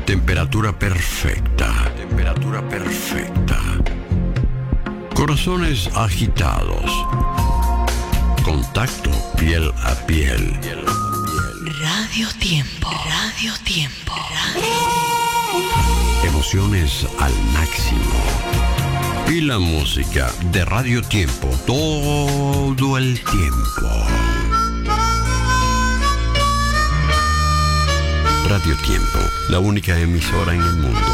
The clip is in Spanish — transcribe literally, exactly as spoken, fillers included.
Temperatura perfecta. Temperatura perfecta. Corazones agitados. Contacto piel a piel. Radio Tiempo. Radio Tiempo. Radio... Emociones al máximo. Y la música de Radio Tiempo todo el tiempo. Radio Tiempo, la única emisora en el mundo